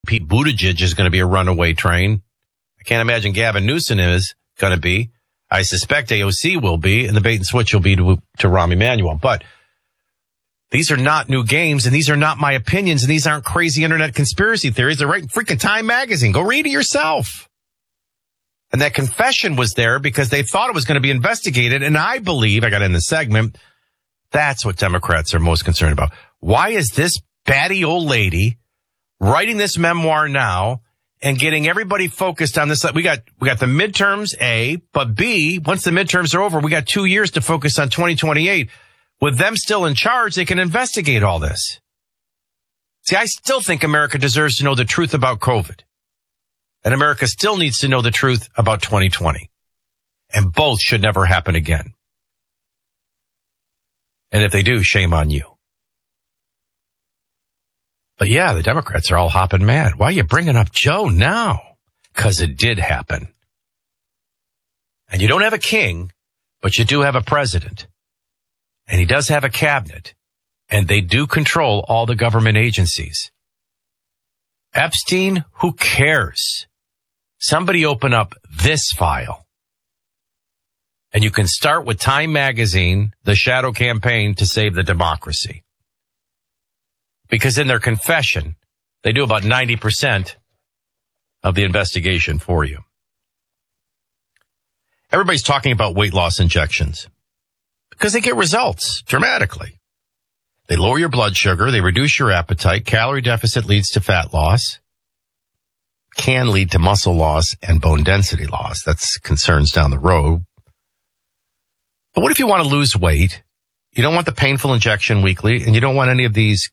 Pete Buttigieg is going to be a runaway train. I can't imagine Gavin Newsom is going to be. I suspect AOC will be, and the bait and switch will be to Rahm Emanuel. But these are not new games, and these are not my opinions, and these aren't crazy internet conspiracy theories. They're right in freaking Time magazine. Go read it yourself. And that confession was there because they thought it was going to be investigated, and I believe, I got in the segment, that's what Democrats are most concerned about. Why is this batty old lady writing this memoir now and getting everybody focused on this? We got the midterms, A, but B, once the midterms are over, we got 2 years to focus on 2028. With them still in charge, they can investigate all this. See, I still think America deserves to know the truth about COVID. And America still needs to know the truth about 2020. And both should never happen again. And if they do, shame on you. But yeah, the Democrats are all hopping mad. Why are you bringing up Joe now? Because it did happen. And you don't have a king, but you do have a president. And he does have a cabinet. And they do control all the government agencies. Epstein, who cares? Somebody open up this file. And you can start with Time Magazine, the shadow campaign to save the democracy. Because in their confession, they do about 90% of the investigation for you. Everybody's talking about weight loss injections because they get results dramatically. They lower your blood sugar. They reduce your appetite. Calorie deficit leads to fat loss. Can lead to muscle loss and bone density loss. That's concerns down the road. But what if you want to lose weight? You don't want the painful injection weekly, and you don't want any of these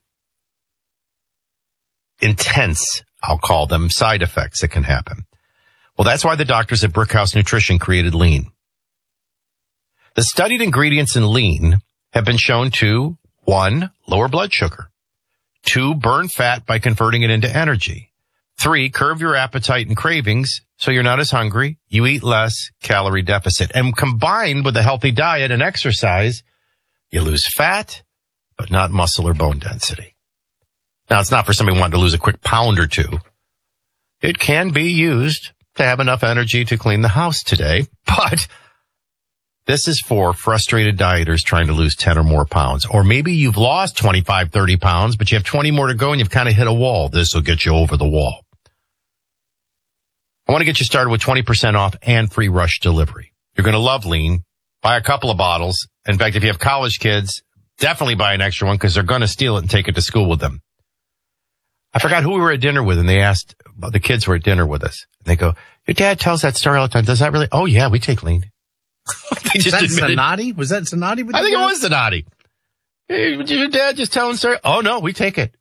intense, I'll call them, side effects that can happen. Well, that's why the doctors at Brickhouse Nutrition created Lean. The studied ingredients in Lean have been shown to, 1, lower blood sugar, 2, burn fat by converting it into energy, 3, curb your appetite and cravings so you're not as hungry, you eat less, calorie deficit. And combined with a healthy diet and exercise, you lose fat, but not muscle or bone density. Now, it's not for somebody wanting to lose a quick pound or two. It can be used to have enough energy to clean the house today, but this is for frustrated dieters trying to lose 10 or more pounds. Or maybe you've lost 25, 30 pounds, but you have 20 more to go and you've kind of hit a wall. This will get you over the wall. I want to get you started with 20% off and free rush delivery. You're going to love Lean. Buy a couple of bottles. In fact, if you have college kids, definitely buy an extra one because they're going to steal it and take it to school with them. I forgot who we were at dinner with, and they asked, the kids were at dinner with us. They go, your dad tells that story all the time. Does that really? Oh, yeah, we take Lean. Was that Zanotti? Was that Zanotti? I think it was Zanotti. Hey, your dad just telling the story? Oh, no, we take it.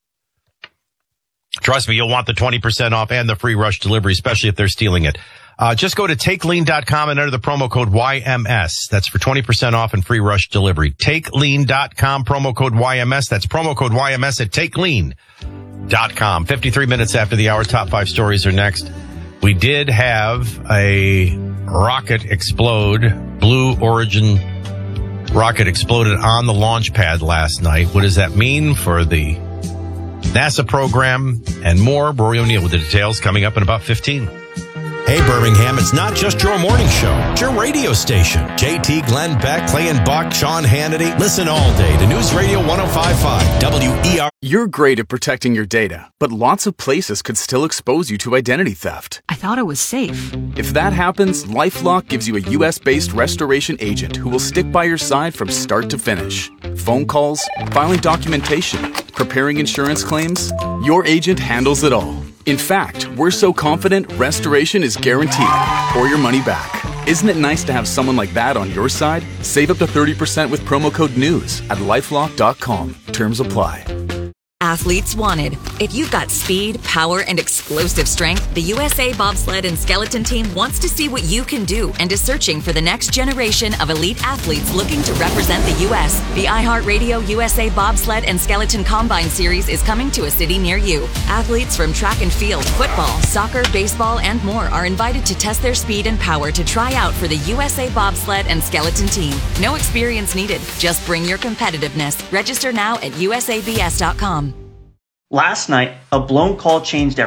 Trust me, you'll want the 20% off and the free rush delivery, especially if they're stealing it. Just go to takelean.com and enter the promo code YMS. That's for 20% off and free rush delivery. Takelean.com, promo code YMS. That's promo code YMS at takelean.com. 53 minutes after the hour, top 5 stories are next. We did have a rocket explode. Blue Origin rocket exploded on the launch pad last night. What does that mean for the NASA program and more? Rory O'Neill with the details coming up in about 15. Hey, Birmingham, it's not just your morning show. It's your radio station. JT, Glenn Beck, Clay and Buck, Sean Hannity. Listen all day to News Radio 105.5 WER. You're great at protecting your data, but lots of places could still expose you to identity theft. I thought it was safe. If that happens, LifeLock gives you a U.S.-based restoration agent who will stick by your side from start to finish. Phone calls, filing documentation, preparing insurance claims. Your agent handles it all. In fact, we're so confident restoration is guaranteed or your money back. Isn't it nice to have someone like that on your side? Save up to 30% with promo code NEWS at LifeLock.com. Terms apply. Athletes wanted. If you've got speed, power, and explosive strength, the USA Bobsled and Skeleton Team wants to see what you can do and is searching for the next generation of elite athletes looking to represent the U.S. The iHeartRadio USA Bobsled and Skeleton Combine Series is coming to a city near you. Athletes from track and field, football, soccer, baseball, and more are invited to test their speed and power to try out for the USA Bobsled and Skeleton Team. No experience needed. Just bring your competitiveness. Register now at usabs.com. Last night, a blown call changed